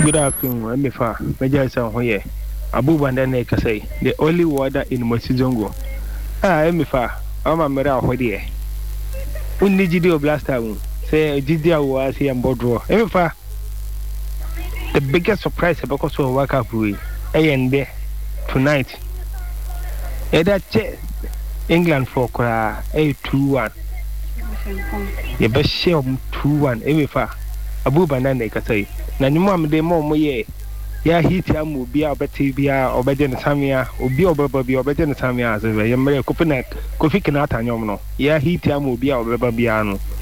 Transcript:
Good afternoon, I'm Mefa. Major San Abu Bandane Kasei, the only water in Mosizongo. Mefa, I'm a mera hoodie. Only Gidio Blaster, say Gidia was here and Bodro. Mefa, the biggest surprise about so work up with A&B tonight. That England for A2-1. The best share 2-1, Mefa. Abu Bandane Kasei. Na nyuma mde mo ye ya hit ya mu bia obeti bia obeje ne samia obi obeba bia obeje ne samia ze ye mre kopina kofi kina atanyom no ya hit ya mu bia obeba bia no